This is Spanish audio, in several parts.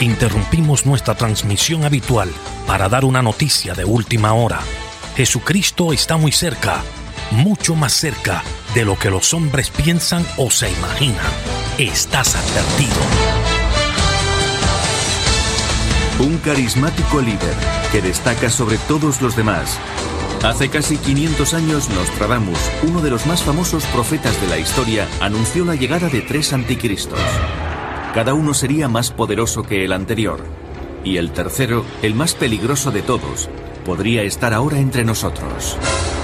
Interrumpimos nuestra transmisión habitual para dar una noticia de última hora. Jesucristo está muy cerca, mucho más cerca de lo que los hombres piensan o se imaginan. Estás advertido. Un carismático líder que destaca sobre todos los demás. Hace casi 500 años, Nostradamus, uno de los más famosos profetas de la historia, anunció la llegada de 3 anticristos. Cada uno sería más poderoso que el anterior. Y el tercero, el más peligroso de todos, podría estar ahora entre nosotros.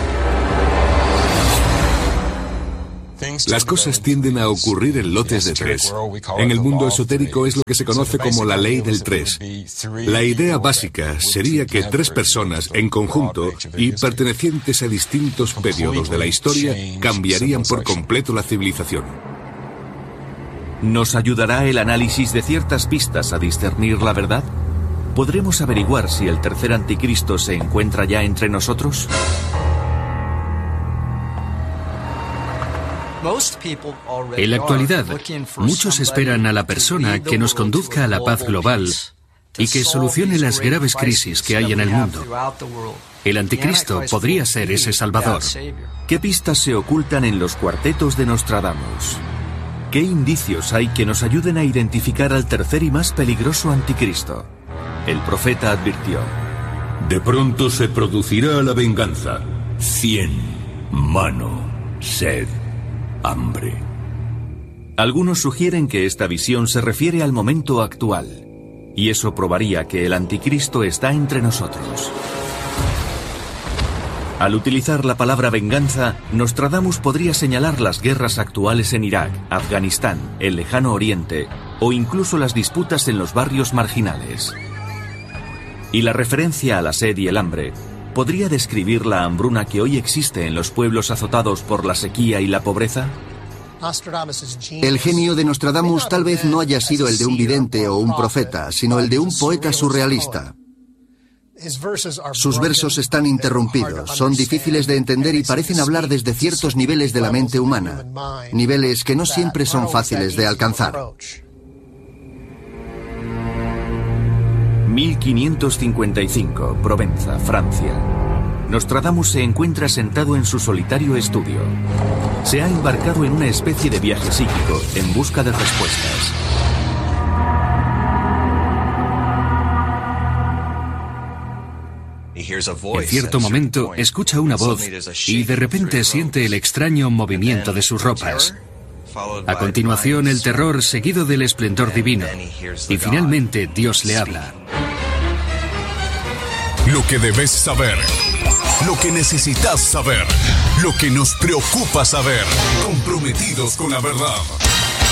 Las cosas tienden a ocurrir en lotes de 3. En el mundo esotérico es lo que se conoce como la ley del 3. La idea básica sería que 3 personas en conjunto y pertenecientes a distintos periodos de la historia cambiarían por completo la civilización. ¿Nos ayudará el análisis de ciertas pistas a discernir la verdad? ¿Podremos averiguar si el tercer anticristo se encuentra ya entre nosotros? En la actualidad, muchos esperan a la persona que nos conduzca a la paz global y que solucione las graves crisis que hay en el mundo. El anticristo podría ser ese salvador. ¿Qué pistas se ocultan en los cuartetos de Nostradamus? ¿Qué indicios hay que nos ayuden a identificar al tercer y más peligroso anticristo? El profeta advirtió: de pronto se producirá la venganza. 100, mano, sed, hambre. Algunos sugieren que esta visión se refiere al momento actual, y eso probaría que el anticristo está entre nosotros. Al utilizar la palabra venganza, Nostradamus podría señalar las guerras actuales en Irak, Afganistán, el Lejano Oriente, o incluso las disputas en los barrios marginales. Y la referencia a la sed y el hambre podría describir la hambruna que hoy existe en los pueblos azotados por la sequía y la pobreza. El genio de Nostradamus tal vez no haya sido el de un vidente o un profeta, sino el de un poeta surrealista. Sus versos están interrumpidos, son difíciles de entender y parecen hablar desde ciertos niveles de la mente humana, niveles que no siempre son fáciles de alcanzar. 1555, Provenza, Francia. Nostradamus se encuentra sentado en su solitario estudio. Se ha embarcado en una especie de viaje psíquico en busca de respuestas. En cierto momento escucha una voz y de repente siente el extraño movimiento de sus ropas. A continuación el terror seguido del esplendor divino. Y finalmente Dios le habla. Lo que debes saber, lo que necesitas saber, lo que nos preocupa saber. Comprometidos con la verdad.